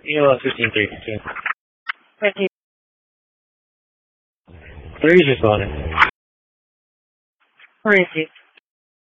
ELS 15-3. Thank you. 3's responding. Where is he?